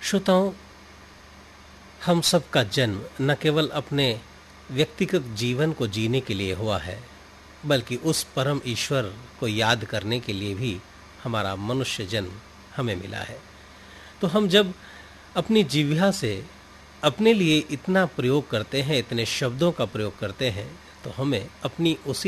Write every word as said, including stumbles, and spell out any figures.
श्रोताओं, हम सबका जन्म न केवल अपने व्यक्तिगत जीवन को जीने के लिए हुआ है, बल्कि उस परम ईश्वर को याद करने के लिए भी हमारा मनुष्य जन्म हमें मिला है। तो हम जब अपनी जिह्वा से अपने लिए इतना प्रयोग करते हैं, इतने शब्दों का प्रयोग करते हैं, तो हमें अपनी उसी